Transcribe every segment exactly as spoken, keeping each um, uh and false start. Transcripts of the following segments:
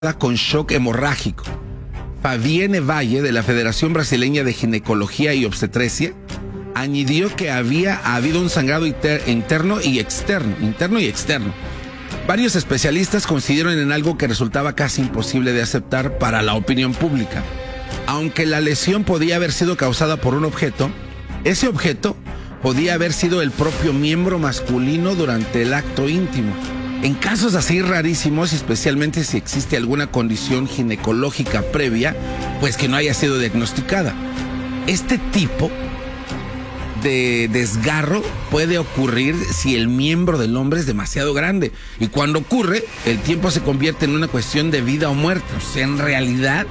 con shock hemorrágico. Fabienne Valle, de la Federación Brasileña de Ginecología y Obstetricia, añadió que había habido un sangrado inter- interno y externo, interno y externo. Varios especialistas coincidieron en algo que resultaba casi imposible de aceptar para la opinión pública. Aunque la lesión podía haber sido causada por un objeto, ese objeto podía haber sido el propio miembro masculino durante el acto íntimo. En casos así rarísimos, especialmente si existe alguna condición ginecológica previa, pues que no haya sido diagnosticada. Este tipo de desgarro puede ocurrir si el miembro del hombre es demasiado grande. Y cuando ocurre, el tiempo se convierte en una cuestión de vida o muerte. O sea, en realidad,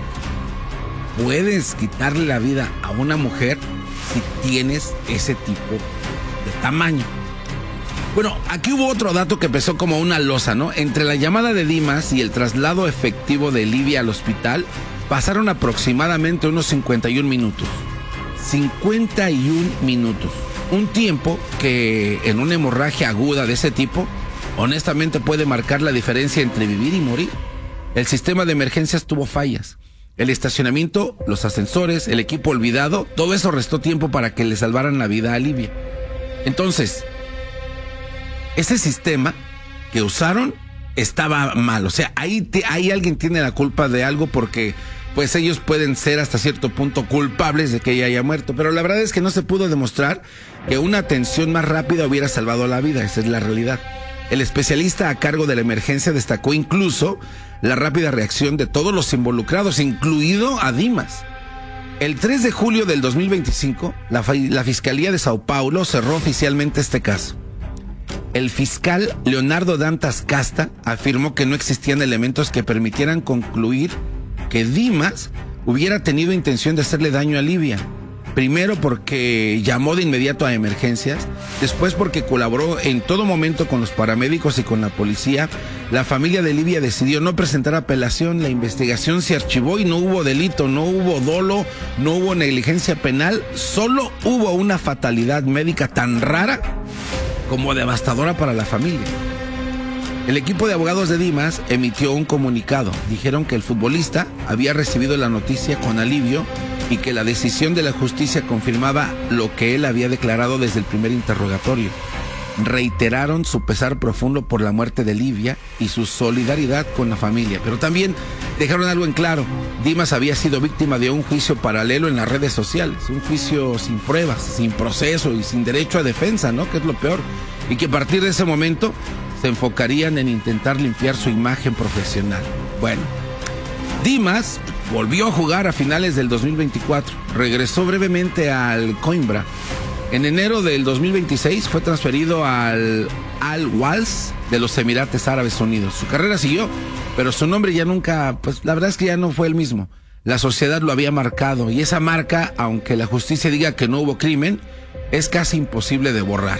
puedes quitarle la vida a una mujer si tienes ese tipo de tamaño. Bueno, aquí hubo otro dato que pesó como una losa, ¿no? Entre la llamada de Dimas y el traslado efectivo de Livia al hospital, pasaron aproximadamente unos cincuenta y un minutos. cincuenta y un minutos. Un tiempo que en una hemorragia aguda de ese tipo, honestamente puede marcar la diferencia entre vivir y morir. El sistema de emergencias tuvo fallas. El estacionamiento, los ascensores, el equipo olvidado, todo eso restó tiempo para que le salvaran la vida a Livia. Entonces, ese sistema que usaron estaba mal. O sea, ahí, te, ahí alguien tiene la culpa de algo porque pues ellos pueden ser hasta cierto punto culpables de que ella haya muerto. Pero la verdad es que no se pudo demostrar que una atención más rápida hubiera salvado la vida. Esa es la realidad. El especialista a cargo de la emergencia destacó incluso la rápida reacción de todos los involucrados, incluido a Dimas. El tres de julio del dos mil veinticinco, la, la Fiscalía de Sao Paulo cerró oficialmente este caso. El fiscal Leonardo Dantas Casta afirmó que no existían elementos que permitieran concluir que Dimas hubiera tenido intención de hacerle daño a Livia. Primero porque llamó de inmediato a emergencias, después porque colaboró en todo momento con los paramédicos y con la policía. La familia de Livia decidió no presentar apelación, la investigación se archivó y no hubo delito, no hubo dolo, no hubo negligencia penal, solo hubo una fatalidad médica tan rara como devastadora para la familia. El equipo de abogados de Dimas emitió un comunicado. Dijeron que el futbolista había recibido la noticia con alivio y que la decisión de la justicia confirmaba lo que él había declarado desde el primer interrogatorio. Reiteraron su pesar profundo por la muerte de Livia y su solidaridad con la familia. Pero también dejaron algo en claro. Dimas había sido víctima de un juicio paralelo en las redes sociales. Un juicio sin pruebas, sin proceso y sin derecho a defensa, ¿no? Que es lo peor. Y que a partir de ese momento se enfocarían en intentar limpiar su imagen profesional. Bueno, Dimas volvió a jugar a finales del dos mil veinticuatro. Regresó brevemente al Coimbra. En enero del dos mil veintiséis fue transferido al Al-Wals de los Emiratos Árabes Unidos. Su carrera siguió, pero su nombre ya nunca, pues la verdad es que ya no fue el mismo. La sociedad lo había marcado y esa marca, aunque la justicia diga que no hubo crimen, es casi imposible de borrar.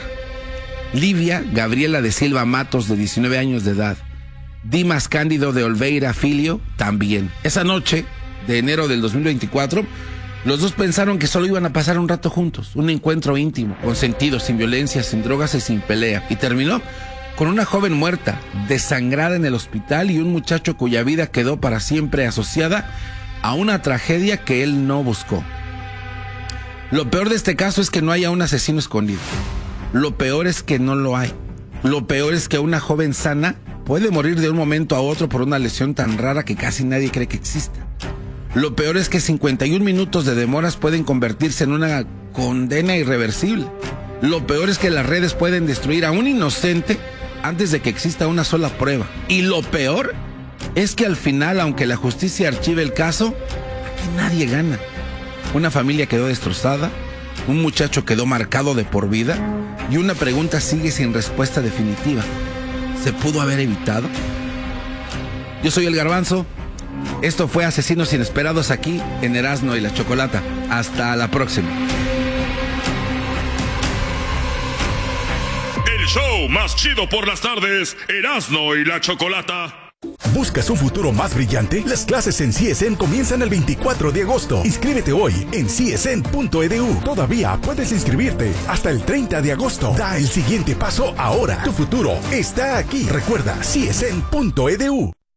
Livia Gabriela de Silva Matos, de diecinueve años de edad. Dimas Cándido de Oliveira Filho, también. Esa noche de enero del dos mil veinticuatro, los dos pensaron que solo iban a pasar un rato juntos, un encuentro íntimo, consentido, sin violencia, sin drogas y sin pelea. Y terminó con una joven muerta, desangrada en el hospital y un muchacho cuya vida quedó para siempre asociada a una tragedia que él no buscó. Lo peor de este caso es que no haya un asesino escondido. Lo peor es que no lo hay. Lo peor es que una joven sana puede morir de un momento a otro por una lesión tan rara que casi nadie cree que exista. Lo peor es que cincuenta y un minutos de demoras pueden convertirse en una condena irreversible. Lo peor es que las redes pueden destruir a un inocente antes de que exista una sola prueba. Y lo peor es que al final, aunque la justicia archive el caso, aquí nadie gana. Una familia quedó destrozada, un muchacho quedó marcado de por vida y una pregunta sigue sin respuesta definitiva. ¿Se pudo haber evitado? Yo soy el Garbanzo. Esto fue Asesinos Inesperados aquí en Erasmo y la Chocolata. Hasta la próxima. El show más chido por las tardes, Erasmo y la Chocolata. ¿Buscas un futuro más brillante? Las clases en C S N comienzan el veinticuatro de agosto. Inscríbete hoy en C S N punto E D U. Todavía puedes inscribirte hasta el treinta de agosto. Da el siguiente paso ahora. Tu futuro está aquí. Recuerda C S N punto E D U.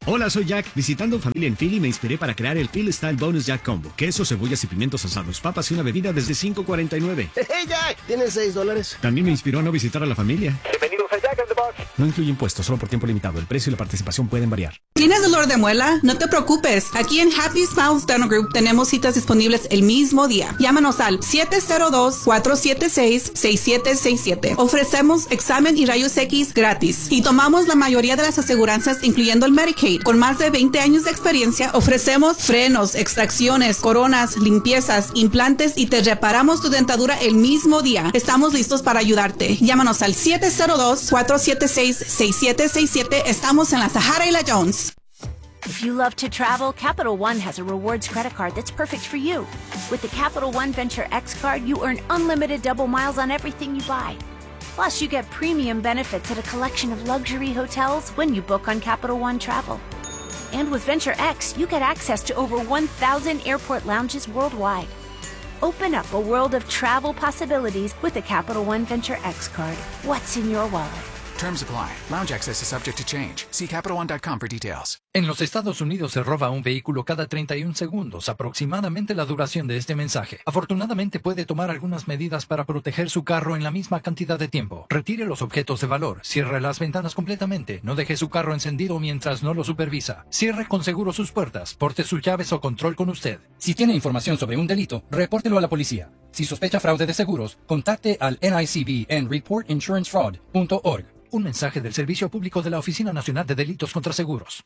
Hola, soy Jack. Visitando familia en Philly me inspiré para crear el Philly Style Bonus Jack Combo. Queso, cebollas y pimientos asados, papas y una bebida desde cinco cuarenta y nueve. ¡Hey, Jack! ¿Tienes seis dólares? También me inspiró a no visitar a la familia. Bienvenidos a Jack in the Box. No incluye impuestos, solo por tiempo limitado. El precio y la participación pueden variar. ¿Tienes dolor de muela? No te preocupes. Aquí en Happy Smiles Dental Group tenemos citas disponibles el mismo día. Llámanos al siete cero dos, cuatro siete seis, seis siete seis siete. Ofrecemos examen y rayos X gratis. Y tomamos la mayoría de las aseguranzas, incluyendo el Medicaid. Con más de veinte años de experiencia, ofrecemos frenos, extracciones, coronas, limpiezas, implantes y te reparamos tu dentadura el mismo día. Estamos listos para ayudarte. Llámanos al siete cero dos, cuatro siete seis, seis siete seis siete. Estamos en la Sahara y la Jones. If you love to travel, Capital One has a rewards credit card that's perfect for you. With the Capital One Venture X card, you earn unlimited double miles on everything you buy. Plus, you get premium benefits at a collection of luxury hotels when you book on Capital One Travel. And with Venture X, you get access to over one thousand airport lounges worldwide. Open up a world of travel possibilities with the Capital One Venture X card. What's in your wallet? Terms apply. Lounge access is subject to change. See Capital One dot com for details. En los Estados Unidos se roba un vehículo cada treinta y un segundos, aproximadamente la duración de este mensaje. Afortunadamente puede tomar algunas medidas para proteger su carro en la misma cantidad de tiempo. Retire los objetos de valor, cierre las ventanas completamente, no deje su carro encendido mientras no lo supervisa. Cierre con seguro sus puertas, porte sus llaves o control con usted. Si tiene información sobre un delito, repórtelo a la policía. Si sospecha fraude de seguros, contacte al N I C B en report insurance fraud punto org. Un mensaje del Servicio Público de la Oficina Nacional de Delitos contra Seguros.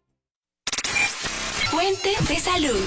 Fuente de salud.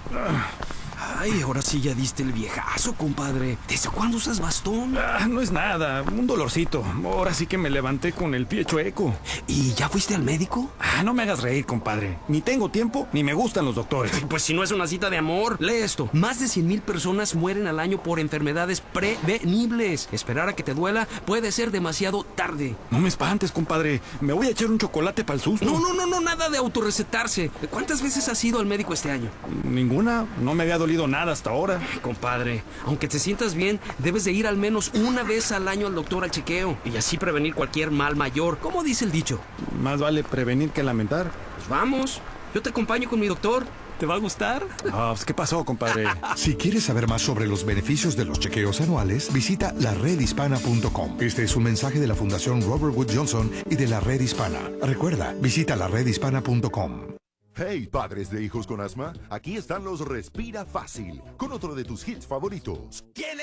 Ay, ahora sí ya diste el viejazo, compadre. ¿Desde cuándo usas bastón? Ah, no es nada, un dolorcito. Ahora sí que me levanté con el pie chueco. ¿Y ya fuiste al médico? Ah, no me hagas reír, compadre. Ni tengo tiempo, ni me gustan los doctores. Pues si no es una cita de amor, lee esto. Más de cien mil personas mueren al año por enfermedades prevenibles. Esperar a que te duela puede ser demasiado tarde. No me espantes, compadre. Me voy a echar un chocolate para el susto. No, no, no, no, nada de autorrecetarse. ¿Cuántas veces has ido al médico este año? Ninguna, no me había dolido nada hasta ahora. Compadre, aunque te sientas bien, debes de ir al menos una vez al año al doctor al chequeo y así prevenir cualquier mal mayor. ¿Cómo dice el dicho? Más vale prevenir que lamentar. Pues vamos, yo te acompaño con mi doctor. ¿Te va a gustar? Ah, pues, ¿qué pasó, compadre? Si quieres saber más sobre los beneficios de los chequeos anuales, visita la red hispana punto com. Este es un mensaje de la Fundación Robert Wood Johnson y de la Red Hispana. Recuerda, visita la red hispana punto com. Hey, padres de hijos con asma, aquí están los Respira Fácil, con otro de tus hits favoritos. Tiene